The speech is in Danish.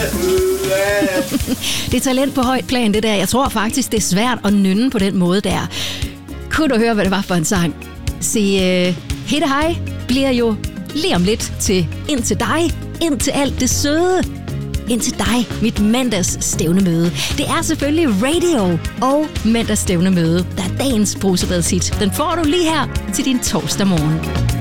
Det er talent på højt plan, det der. Jeg tror faktisk, det er svært at nynne på den måde der. Kunne du høre, hvad det var for en sang? Se, Hitte Hej bliver jo lige om lidt til Ind til dig, ind til alt det søde. Ind til dig, mit mandags stævnemøde. Det er selvfølgelig radio og mandags stævnemøde, der er dagens bruseredshit. Den får du lige her til din torsdag morgen.